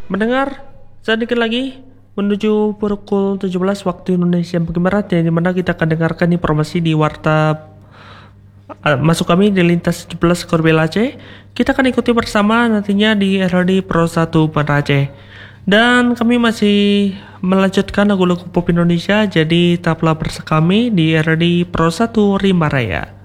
Mendengar sedikit lagi menuju pukul 17 waktu Indonesia bagian Barat, yang dimana kita akan dengarkan informasi di Warta masuk kami di Lintas 17 Korbel Aceh. Kita akan ikuti bersama nantinya di RRD Pro 1 Banda Aceh. Dan kami masih melanjutkan lagu-lagu pop Indonesia, jadi tetaplah bersama kami di RRD Pro 1 Rimba Raya.